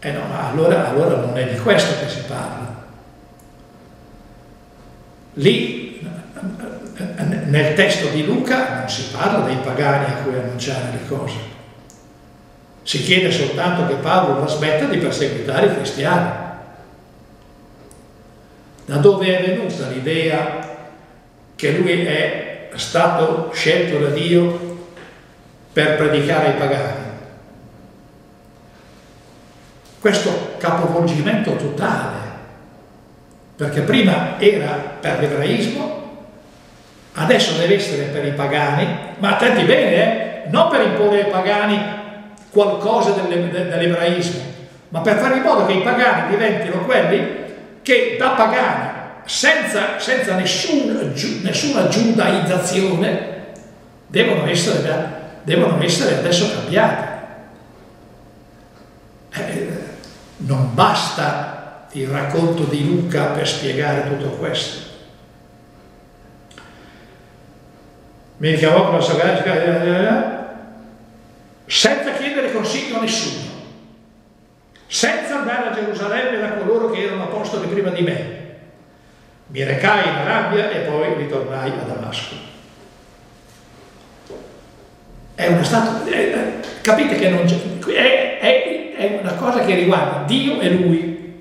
no, allora non è di questo che si parla. Lì, nel testo di Luca, non si parla dei pagani a cui annunciare le cose. Si chiede soltanto che Paolo non smetta di perseguitare i cristiani. Da dove è venuta l'idea che lui è stato scelto da Dio per predicare ai pagani? Questo capovolgimento totale, perché prima era per l'ebraismo, adesso deve essere per i pagani, ma attenti bene, non per imporre ai pagani qualcosa dell'ebraismo, ma per fare in modo che i pagani diventino quelli che da pagani, senza nessuna giudaizzazione, devono essere adesso cambiati. Non basta il racconto di Luca per spiegare tutto questo. Mi chiamò con la senza chiedere consiglio a nessuno, senza andare a Gerusalemme da coloro che erano apostoli prima di me. Mi recai in Arabia e poi ritornai a Damasco. Capite che non è una cosa che riguarda Dio e Lui.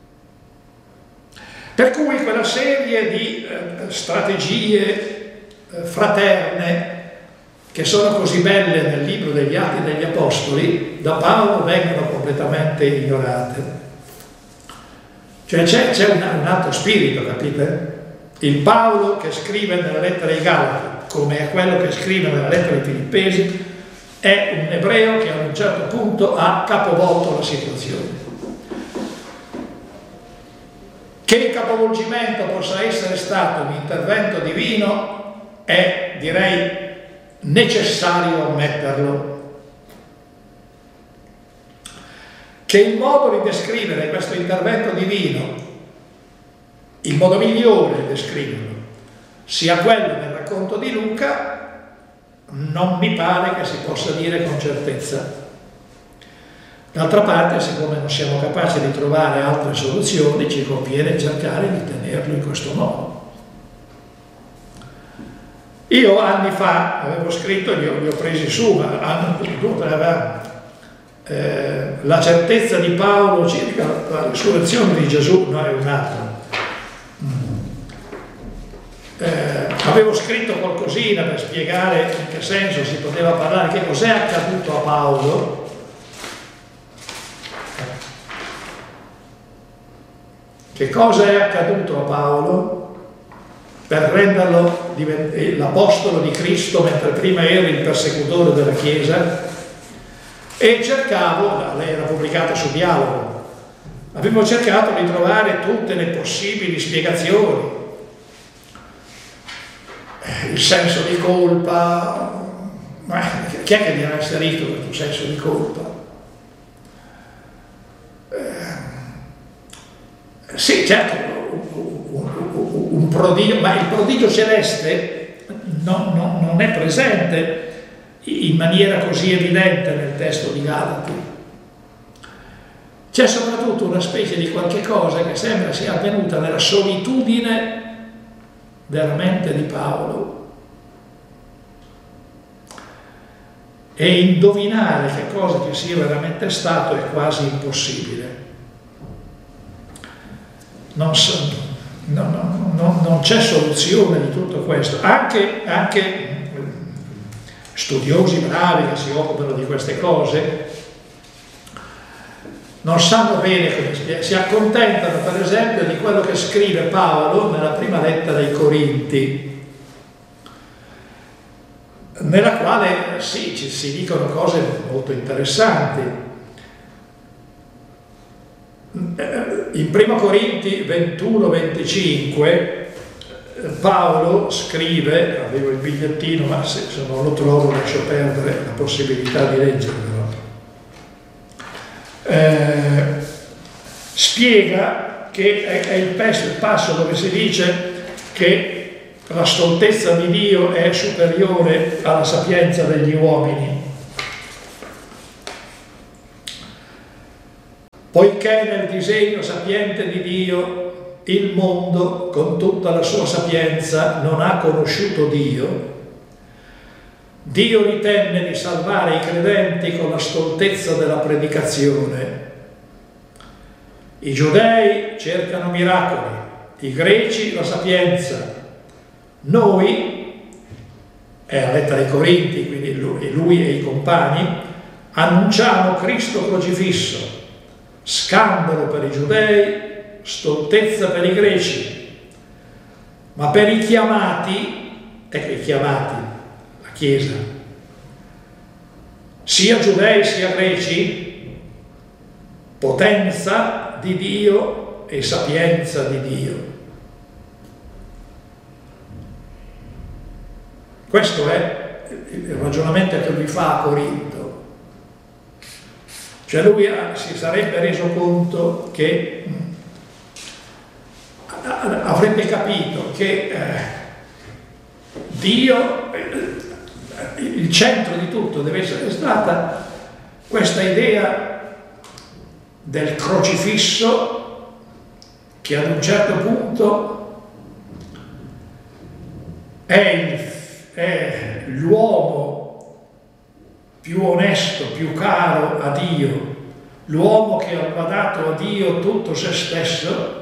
Per cui quella serie di strategie fraterne che sono così belle nel libro degli Atti degli Apostoli, da Paolo vengono completamente ignorate. Cioè c'è un altro spirito, capite? Il Paolo che scrive nella lettera ai Galati, come è quello che scrive nella lettera ai Filippesi, è un ebreo che a un certo punto ha capovolto la situazione. Che il capovolgimento possa essere stato un intervento divino è, direi, necessario ammetterlo. Che il modo di descrivere questo intervento divino, il modo migliore di descriverlo, sia quello del racconto di Luca, non mi pare che si possa dire con certezza. D'altra parte, siccome non siamo capaci di trovare altre soluzioni, ci conviene cercare di tenerlo in questo modo. Io anni fa avevo scritto, li ho presi su, ma la certezza di Paolo circa la risurrezione di Gesù, no, è un altro. Avevo scritto qualcosina per spiegare in che senso si poteva parlare, che cos'è accaduto a Paolo. Che cosa è accaduto a Paolo per renderlo l'apostolo di Cristo, mentre prima era il persecutore della Chiesa? E cercavo, lei era pubblicata su Dialogo, avevo cercato di trovare tutte le possibili spiegazioni. Il senso di colpa, ma chi è che deve essere ricco per il senso di colpa? Sì, certo, un prodigio, ma il prodigio celeste non è presente in maniera così evidente nel testo di Galati. C'è soprattutto una specie di qualche cosa che sembra sia avvenuta nella solitudine della mente di Paolo, e indovinare che cosa ci sia veramente stato è quasi impossibile. Non c'è soluzione di tutto questo. Anche studiosi bravi che si occupano di queste cose non sanno bene come spiegare. Si accontentano, per esempio, di quello che scrive Paolo nella prima lettera ai Corinti, nella quale sì, si dicono cose molto interessanti. In 1 Corinti 21-25 Paolo scrive, avevo il bigliettino, ma se non lo trovo lascio perdere la possibilità di leggerlo. Spiega che è il passo dove si dice che la stoltezza di Dio è superiore alla sapienza degli uomini. poiché nel disegno sapiente di Dio il mondo con tutta la sua sapienza non ha conosciuto Dio, Dio ritenne di salvare i credenti con la stoltezza della predicazione. I giudei cercano miracoli, i greci la sapienza. Noi, è la lettera ai Corinti, quindi lui e i compagni, annunciamo Cristo crocifisso, scandalo per i giudei, stoltezza per i greci, ma per i chiamati, ecco i chiamati, la Chiesa, sia giudei sia greci, potenza di Dio e sapienza di Dio. Questo è il ragionamento che lui fa a Corinto. Cioè lui si sarebbe reso conto che avrebbe capito che Dio, il centro di tutto deve essere stata questa idea del crocifisso che ad un certo punto è l'uomo più onesto, più caro a Dio, l'uomo che aveva dato a Dio tutto se stesso,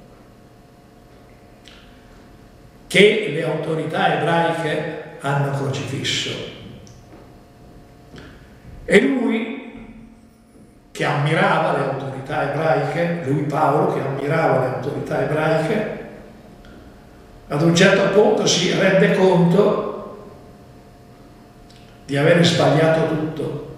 che le autorità ebraiche hanno crocifisso. E lui, che ammirava le autorità ebraiche, lui Paolo che ammirava le autorità ebraiche, ad un certo punto si rende conto di avere sbagliato tutto.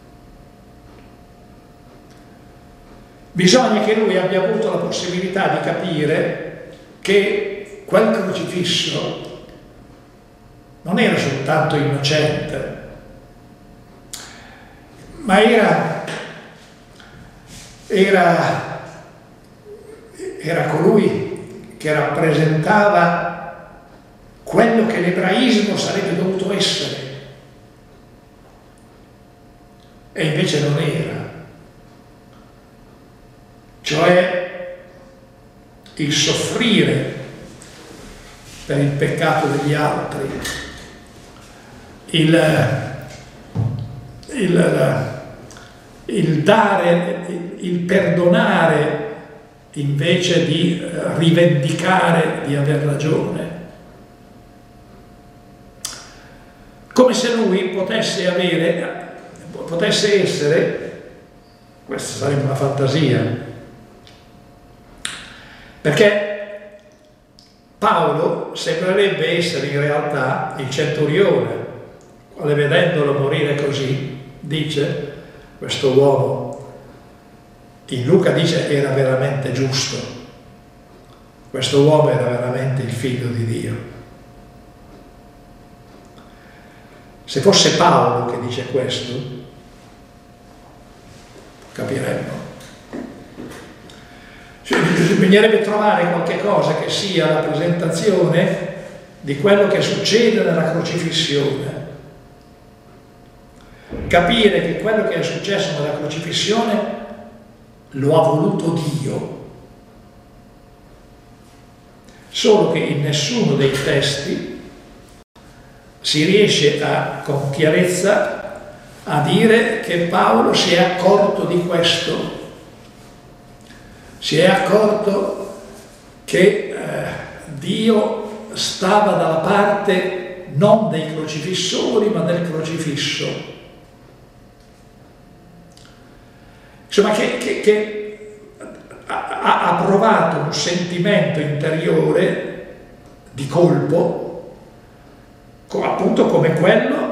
Bisogna che lui abbia avuto la possibilità di capire che quel crocifisso non era soltanto innocente, ma era colui che rappresentava quello che l'ebraismo sarebbe dovuto essere, e invece non era. Cioè il soffrire per il peccato degli altri, il dare, il perdonare invece di rivendicare di aver ragione. Come se lui potesse essere, questa sarebbe una fantasia, perché Paolo sembrerebbe essere in realtà il centurione, quale vedendolo morire così, dice, questo uomo, in Luca dice era veramente giusto, questo uomo era veramente il figlio di Dio. Se fosse Paolo che dice questo, capiremmo. Cioè, bisognerebbe trovare qualche cosa che sia la presentazione di quello che succede nella crocifissione. Capire che quello che è successo nella crocifissione lo ha voluto Dio. Solo che in nessuno dei testi si riesce con chiarezza a dire che Paolo si è accorto di questo. Si è accorto che Dio stava dalla parte non dei crocifissori ma del crocifisso. Insomma, che ha provato un sentimento interiore di colpo, appunto come quello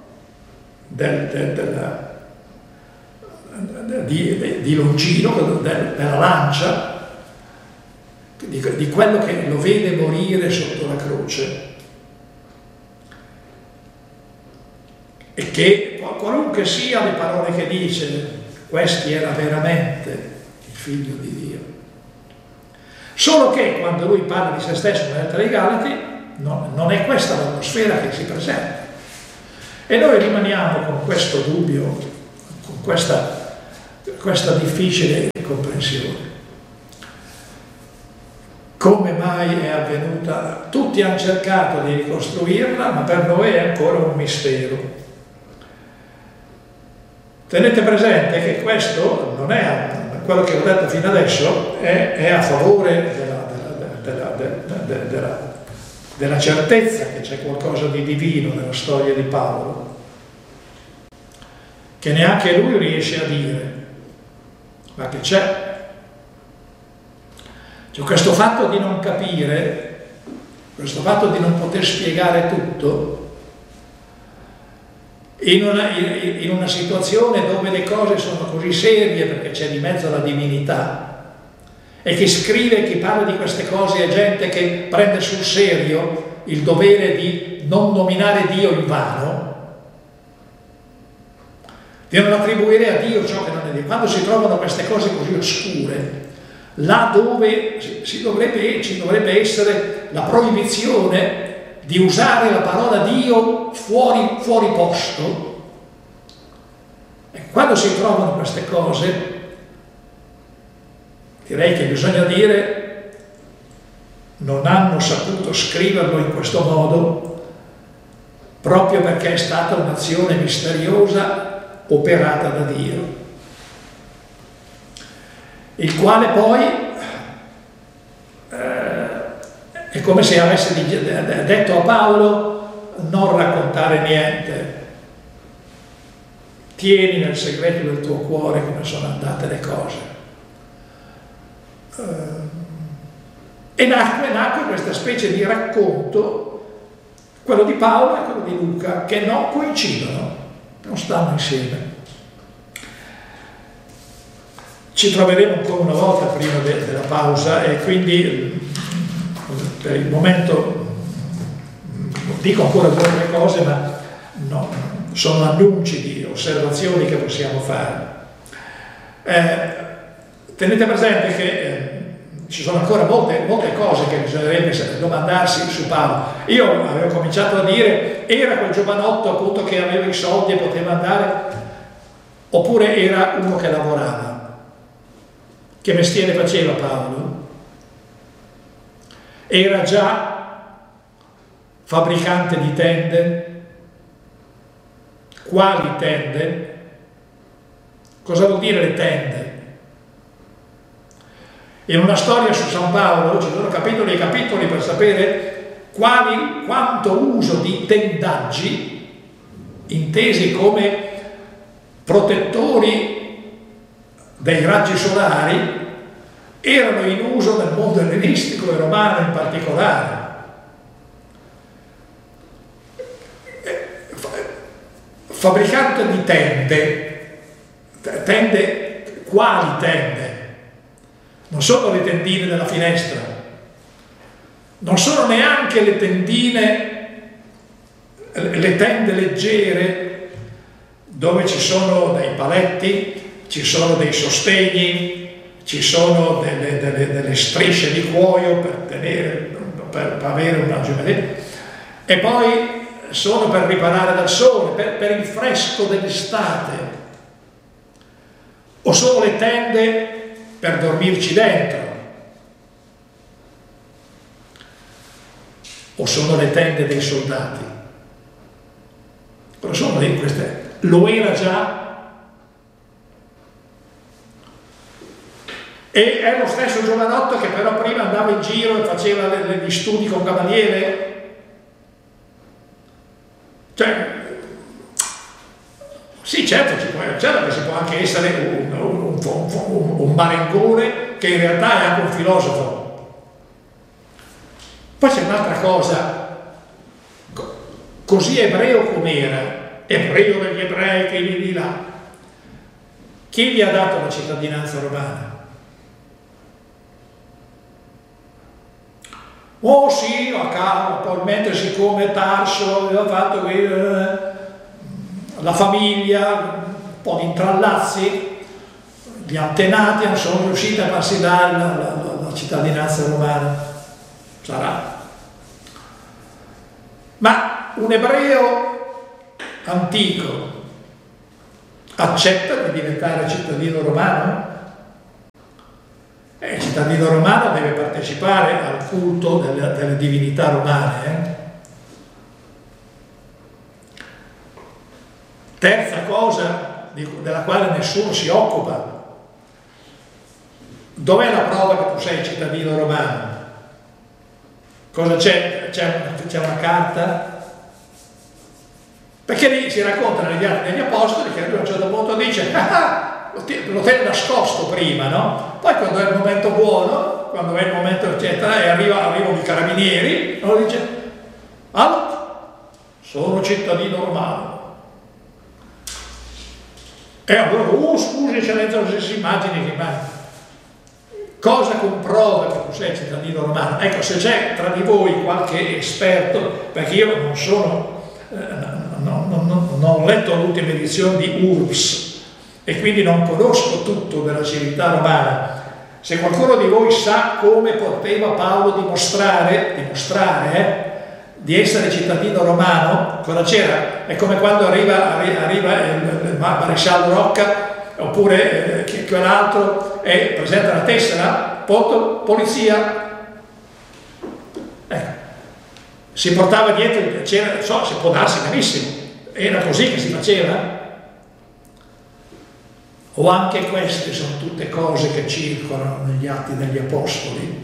di Longino, della lancia, di quello che lo vede morire sotto la croce, e che qualunque sia le parole che dice, questi era veramente il figlio di Dio. Solo che quando lui parla di se stesso nella lettera ai Galati, non è questa l'atmosfera che si presenta, e noi rimaniamo con questo dubbio, con questa questa difficile comprensione. Come mai è avvenuta? Tutti hanno cercato di ricostruirla, ma per noi è ancora un mistero. Tenete presente che questo non è, quello che ho detto fino adesso, è a favore della certezza che c'è qualcosa di divino nella storia di Paolo, che neanche lui riesce a dire, ma che c'è. Cioè, questo fatto di non capire, questo fatto di non poter spiegare tutto, in una situazione dove le cose sono così serie perché c'è di mezzo la divinità, e chi scrive, chi parla di queste cose è gente che prende sul serio il dovere di non nominare Dio in vano, di non attribuire a Dio ciò che non è Dio. Quando si trovano queste cose così oscure, là dove ci dovrebbe essere la proibizione di usare la parola Dio fuori posto, e quando si trovano queste cose, direi che bisogna dire non hanno saputo scriverlo in questo modo proprio perché è stata un'azione misteriosa operata da Dio, il quale poi è come se avesse detto a Paolo: non raccontare niente, tieni nel segreto del tuo cuore come sono andate le cose. E nacque questa specie di racconto, quello di Paolo e quello di Luca, che non coincidono, non stanno insieme. Ci troveremo ancora una volta prima della pausa, e quindi per il momento dico ancora due o tre cose, ma no, sono annunci di osservazioni che possiamo fare. Tenete presente che ci sono ancora molte cose che bisognerebbe domandarsi su Paolo. Io avevo cominciato a dire: era quel giovanotto appunto che aveva i soldi e poteva andare, oppure era uno che lavorava? Che mestiere faceva Paolo? Era già fabbricante di tende? Quali tende? Cosa vuol dire le tende? In una storia su San Paolo ci sono capitoli e capitoli per sapere quanto uso di tendaggi, intesi come protettori dei raggi solari, erano in uso nel mondo ellenistico e romano in particolare. Fabbricante di tende, quali tende? Non sono le tendine della finestra, non sono neanche le tende leggere dove ci sono dei paletti, ci sono dei sostegni, ci sono delle strisce di cuoio per avere una geometria, e poi sono per riparare dal sole, per il fresco dell'estate, o sono le tende per dormirci dentro, o sono le tende dei soldati. Cosa sono queste? Lo era già. E è lo stesso giovanotto che però prima andava in giro e faceva gli studi con Gamaliele? Cioè, sì, certo che si può anche essere un marengone che in realtà è anche un filosofo. Poi c'è un'altra cosa, così ebreo com'era, ebreo degli ebrei che lì là, chi gli ha dato la cittadinanza romana? Oh sì, a caso, probabilmente siccome Tarso aveva fatto la famiglia, un po' di intrallazzi, gli antenati non sono riusciti a farsi dare la cittadinanza romana. Sarà. Ma un ebreo antico accetta di diventare cittadino romano? Il cittadino romano deve partecipare al culto delle divinità romane. Terza cosa della quale nessuno si occupa. Dov'è la prova che tu sei cittadino romano? Cosa c'è? C'è una carta? Perché lì si racconta negli Atti degli Apostoli che lui a un certo punto dice lo tiene nascosto prima, no? Poi quando è il momento buono, quando è il momento eccetera, e arrivano i carabinieri, allora dice sono cittadino romano. E allora, scusi eccellenza, si immagini che cosa comprova che tu sei cittadino romano? Ecco, se c'è tra di voi qualche esperto, perché io non sono, non ho letto l'ultima edizione di URBS e quindi non conosco tutto della civiltà romana. Se qualcuno di voi sa come poteva Paolo dimostrare di essere cittadino romano, cosa c'era? È come quando arriva il maresciallo Rocca oppure quell'altro e presenta la tessera, polizia. Ecco. Si portava dietro, si può darsi benissimo, era così che si faceva. O anche queste sono tutte cose che circolano negli Atti degli Apostoli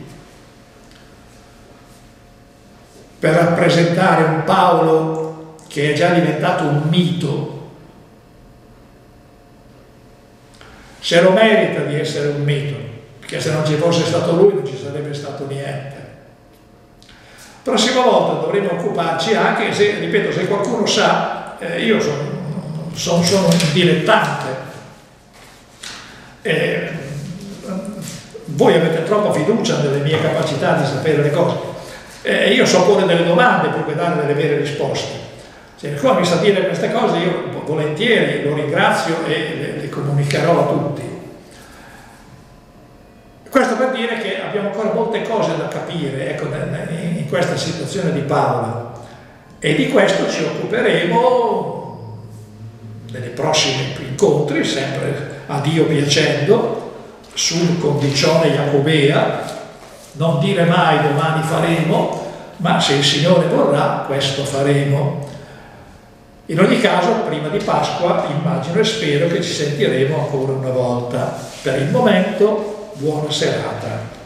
per rappresentare un Paolo che è già diventato un mito. Se lo merita di essere un mito, perché se non ci fosse stato lui non ci sarebbe stato niente. Prossima volta dovremo occuparci anche, se qualcuno sa, io sono un dilettante, voi avete troppa fiducia nelle mie capacità di sapere le cose, io so porre delle domande per dare delle vere risposte. Se qualcuno mi sa dire queste cose io volentieri lo ringrazio e le comunicherò a tutti. Questo per dire che abbiamo ancora molte cose da capire, ecco, in questa situazione di Paolo, e di questo ci occuperemo nei prossimi incontri, sempre a Dio piacendo, sul condicione jacobea, non dire mai domani faremo, ma se il Signore vorrà questo faremo. In ogni caso, prima di Pasqua, immagino e spero che ci sentiremo ancora una volta. Per il momento, buona serata.